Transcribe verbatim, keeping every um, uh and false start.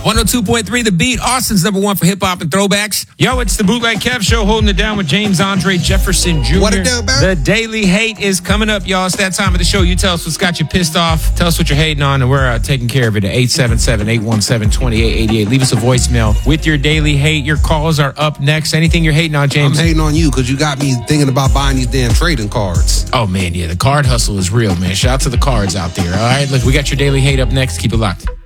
one oh two point three The Beat, Austin's number one for hip-hop and throwbacks. Yo, it's the Bootleg Kev Show, holding it down with James Andre Jefferson Junior What it do, baby? The Daily Hate is coming up, y'all. It's that time of the show. You tell us what's got you pissed off. Tell us what you're hating on, and we're uh, taking care of it at eight seven seven, eight one seven, two eight eight eight. Leave us a voicemail with your Daily Hate. Your calls are up next. Anything you're hating on, James? I'm hating on you because you got me thinking about buying these damn trading cards. Oh, man, yeah. The card hustle is real, man. Shout out to the cards out there, all right? Look, we got your Daily Hate up next. Keep it locked.